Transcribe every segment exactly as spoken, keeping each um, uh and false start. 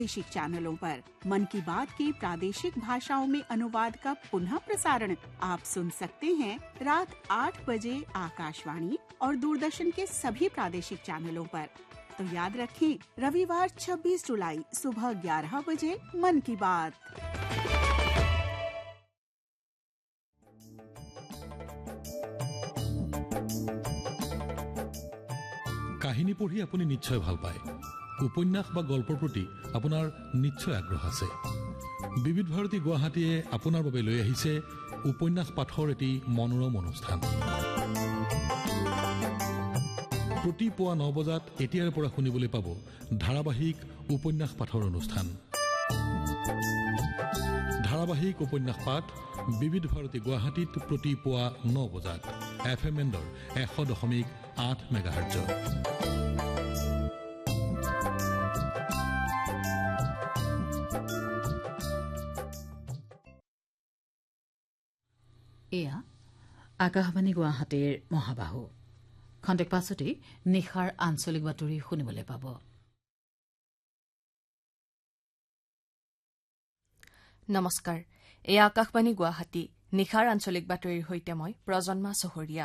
प्रादेशिक चैनलों पर मन की बात की प्रादेशिक भाषाओं में अनुवाद का पुनः प्रसारण आप सुन सकते हैं रात आठ बजे आकाशवाणी और दूरदर्शन के सभी प्रादेशिक चैनलों पर। तो याद रखें, रविवार छब्बीस जुलाई सुबह ग्यारह बजे मन की बात। কাহিনী পঢ়ি আপুনি নিশ্চয় ভাল পায়। উপন্যাস বা গল্পৰ প্ৰতি আপোনাৰ নিশ্চয় আগ্ৰহ আছে। বিবিধ ভাৰতী গুৱাহাটীয়ে আপোনাৰ বাবে লৈ আহিছে উপন্যাস পাঠৰ এটি মনোৰম অনুষ্ঠান। প্ৰতি পুৱা ন বজাত এতিয়াৰ পৰা শুনিবলৈ পাব ধাৰাবাহিক উপন্যাস পাঠৰ অনুষ্ঠান। ধাৰাবাহিক উপন্যাস পাঠ বিবিধ ভাৰতী গুৱাহাটীত প্ৰতি পুৱা ন বজাত এফ এম এণ্ডৰ এশ দশমিক আঠ মেগাহাৰ্টজত। এয়া আকাশবাণী গুৱাহাটীৰ মহাবাহু। খন্তেক পাছতেই নিশাৰ আঞ্চলিক বাতৰি শুনিবলৈ পাব। নমস্কাৰ, এয়া আকাশবাণী গুৱাহাটী। নিশাৰ আঞ্চলিক বাতৰিৰ সৈতে মই প্ৰজন্মা চহৰীয়া।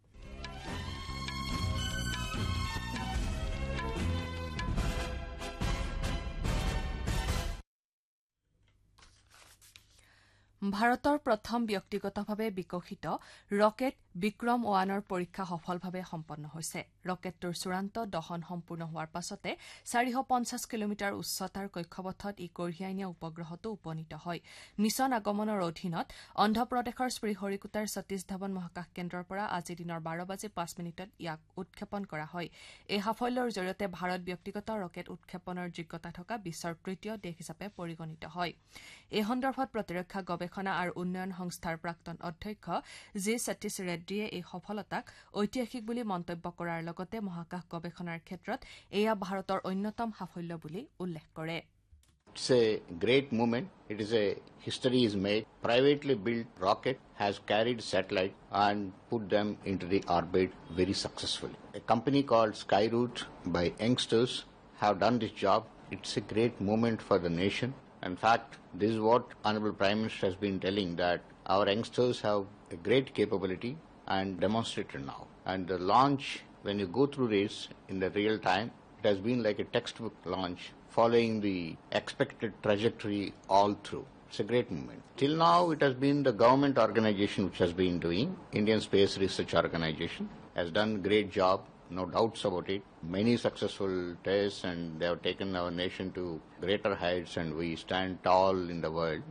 ভাৰতৰ প্ৰথম ব্যক্তিগতভাৱে বিকশিত ৰকেট বিক্ৰম ওৱানৰ পৰীক্ষা সফলভাৱে সম্পন্ন হৈছে। ৰকেটটোৰ চূড়ান্ত দহন সম্পূৰ্ণ হোৱাৰ পাছতে চাৰিশ পঞ্চাছ কিলোমিটাৰ উচ্চতাৰ কক্ষপথত ই কঢ়িয়াই নিয়া উপগ্ৰহটো উপনীত হয়। মিছন আগমনৰ অধীনত অন্ধ্ৰপ্ৰদেশৰ শ্ৰীহৰিকোটাৰ সতীশ ধাৱন মহাকাশ কেন্দ্ৰৰ পৰা আজি দিনৰ বাৰ বাজি পাঁচ মিনিটত ইয়াক উৎক্ষেপণ কৰা হয়। এই সাফল্যৰ জৰিয়তে ভাৰত ব্যক্তিগত ৰকেট উৎক্ষেপণৰ যোগ্যতা থকা বিশ্বৰ তৃতীয় দেশ হিচাপে পৰিগণিত হয়। এই সন্দৰ্ভত প্ৰতিৰক্ষা গৱেষণা আৰু উন্নয়ন সংস্থাৰ প্ৰাক্তন অধ্যক্ষ জি সতীশ ৰেড্ডীয়ে এই সফলতাক ঐতিহাসিক বুলি মন্তব্য কৰাৰ লগতে মহাকাশ গৱেষণাৰ ক্ষেত্ৰত এয়া ভাৰতৰ অন্যতম সাফল্য বুলি উল্লেখ কৰে। It's a great moment. It is a history is made. Privately built rocket has carried satellite and put them into the orbit very successfully. A company called Skyroot by youngsters have done this job. It's a great moment for the nation. In fact, this is what Honorable Prime Minister has been telling, that our youngsters have a great capability and demonstrated now. And the launch, when you go through this in the real time, it has been like a textbook launch following the expected trajectory all through. It's a great moment. Till now, it has been the government organization which has been doing. Indian Space Research Organization has done a great job. No doubts about it. Many successful tests, and they have taken our nation to greater heights, and we stand tall in the world.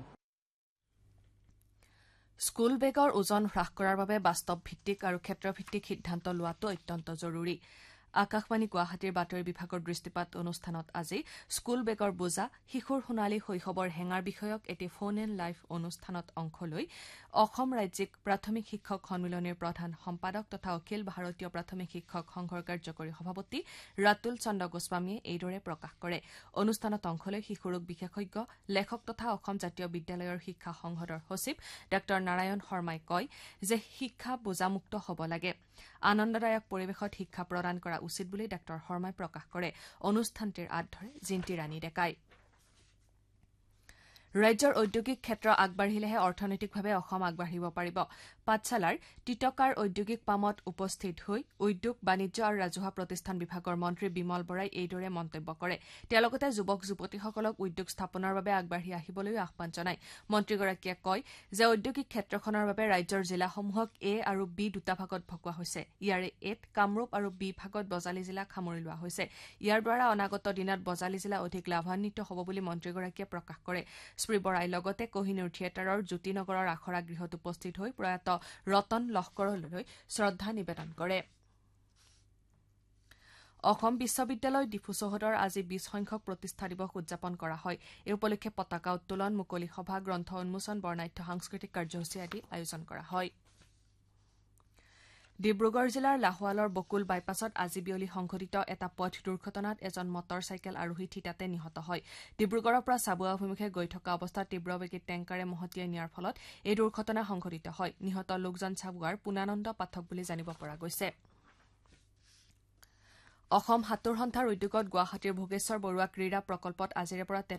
School বেগৰ ওজন হ্ৰাস কৰাৰ বাবে বাস্তৱ ভিত্তিক আৰু ক্ষেত্ৰভিত্তিক সিদ্ধান্ত লোৱাটো অত্যন্ত জৰুৰী। আকাশবাণী গুৱাহাটীৰ বাতৰি বিভাগৰ দৃষ্টিপাত অনুষ্ঠানত আজি স্কুল বেগৰ বোজা শিশুৰ সোণালী শৈশৱৰ হেঙাৰ বিষয়ক এটি ফোন এন লাইভ অনুষ্ঠানত অংশ লৈ অসম ৰাজ্যিক প্ৰাথমিক শিক্ষক সন্মিলনীৰ প্ৰধান সম্পাদক তথা অখিল ভাৰতীয় প্ৰাথমিক শিক্ষক সংঘৰ কাৰ্যকৰী সভাপতি ৰাতুল চন্দ্ৰ গোস্বামীয়ে এইদৰে প্ৰকাশ কৰে। অনুষ্ঠানত অংশ লৈ শিশুৰোগ বিশেষজ্ঞ লেখক তথা অসম জাতীয় বিদ্যালয়ৰ শিক্ষা সংসদৰ সচিব ডাঃ নাৰায়ণ শৰ্মাই কয় যে শিক্ষা বোজামুক্ত হ'ব লাগে। আনন্দদায়ক পৰিৱেশত শিক্ষা প্ৰদান কৰা উচিত বুলি ডাঃ শৰ্মাই প্ৰকাশ কৰে। অনুষ্ঠানটিৰ আঁত ধৰে জিন্তি ৰাণী ডেকাই। ৰাজ্যৰ ঔদ্যোগিক ক্ষেত্ৰ আগবাঢ়িলেহে অৰ্থনৈতিকভাৱে অসম আগবাঢ়িব পাৰিব। পাঠশালাৰ তিতকাৰ ঔদ্যোগিক পামত উপস্থিত হৈ উদ্যোগ বাণিজ্য আৰু ৰাজহুৱা প্ৰতিষ্ঠান বিভাগৰ মন্ত্ৰী বিমল বৰাই এইদৰে মন্তব্য কৰে। তেওঁ লগতে যুৱক যুৱতীসকলক উদ্যোগ স্থাপনৰ বাবে আগবাঢ়ি আহিবলৈও আহ্বান জনায়। মন্ত্ৰীগৰাকীয়ে কয় যে ঔদ্যোগিক ক্ষেত্ৰখনৰ বাবে ৰাজ্যৰ জিলাসমূহক এ আৰু বি দুটা ভাগত ভগোৱা হৈছে। ইয়াৰে এত কামৰূপ আৰু বি ভাগত বজালী জিলাক সামৰি লোৱা হৈছে। ইয়াৰ দ্বাৰা অনাগত দিনত বজালী জিলা অধিক লাভান্বিত হ'ব বুলি মন্ত্ৰীগৰাকীয়ে প্ৰকাশ কৰে। শ্ৰী বৰাই লগতে কহিনুৰ থিয়েটাৰৰ জ্যোতিনগৰৰ আখৰা গৃহত উপস্থিত হৈ প্ৰয়াত ৰতন লস্কৰলৈ শ্ৰদ্ধা নিবেদন কৰে। অসম বিশ্ববিদ্যালয় ডিফু চৌহদৰ আজি বিশ সংখ্যক প্ৰতিষ্ঠা দিৱস উদযাপন কৰা হয়। এই উপলক্ষে পতাকা উত্তোলন, মুকলি সভা, গ্ৰন্থ উন্মোচন, বৰ্ণাঢ্য সাংস্কৃতিক কাৰ্যসূচী আদি আয়োজন কৰা হয়। ডিব্ৰুগড় জিলাৰ লাহোৱালৰ বকুল বাইপাছত আজি বিয়লি সংঘটিত এটা পথ দুৰ্ঘটনাত এজন মটৰ চাইকেল আৰোহী থিতাতে নিহত হয়। ডিব্ৰুগড়ৰ পৰা চাবুৱা অভিমুখে গৈ থকা অৱস্থাত তীব্ৰবেগী টেংকাৰে মহতিয়াই নিয়াৰ ফলত এই দুৰ্ঘটনা সংঘটিত হয়। নিহত লোকজন চাবুৱাৰ পুনানন্দ পাঠক বুলি জানিব পৰা গৈছে। অসম সাঁতোৰ সন্থাৰ উদ্যোগত গুৱাহাটীৰ ভোগেশ্বৰ বৰুৱা ক্ৰীড়া প্ৰকল্পত আজিৰে পৰা